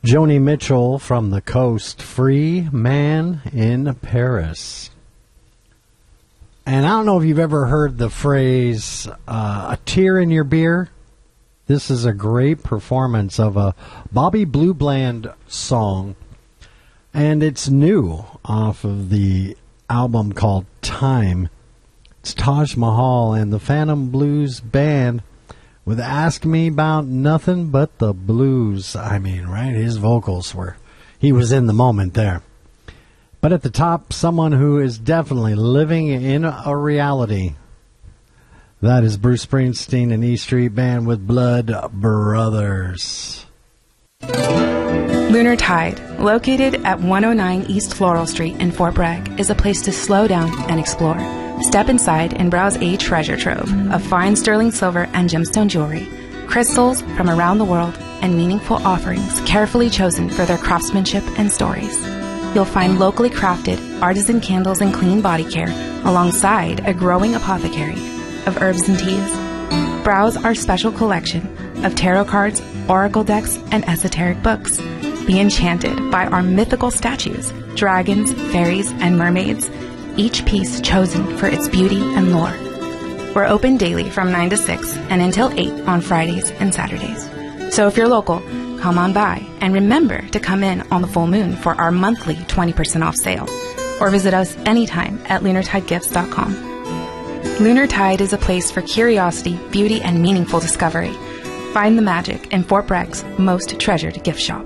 Joni Mitchell from the Coast, Free Man in Paris. And I don't know if you've ever heard the phrase, a tear in your beer. This is a great performance of a Bobby Blue Bland song. And it's new off of the album called Time. It's Taj Mahal and the Phantom Blues Band with Ask Me About Nothing But the Blues. I mean, right? His vocals he was in the moment there. But at the top, someone who is definitely living in a reality. That is Bruce Springsteen and E Street Band with Blood Brothers. Lunar Tide, located at 109 East Floral Street in Fort Bragg, is a place to slow down and explore. Step inside and browse a treasure trove of fine sterling silver and gemstone jewelry, crystals from around the world, and meaningful offerings carefully chosen for their craftsmanship and stories. You'll find locally crafted artisan candles and clean body care alongside a growing apothecary of herbs and teas. Browse our special collection of tarot cards, oracle decks, and esoteric books. Be enchanted by our mythical statues, dragons, fairies, and mermaids, each piece chosen for its beauty and lore. We're open daily from 9 to 6 and until 8 on Fridays and Saturdays. So if you're local, come on by and remember to come in on the full moon for our monthly 20% off sale, or visit us anytime at lunartidegifts.com. Lunar Tide is a place for curiosity, beauty, and meaningful discovery. Find the magic in Fort Bragg's most treasured gift shop.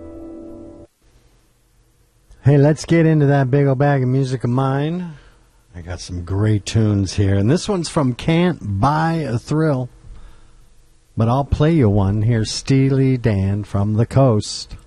Hey, let's get into that big old bag of music of mine. I got some great tunes here, and this one's from Can't Buy a Thrill. But I'll play you one. Here's Steely Dan from the Coast.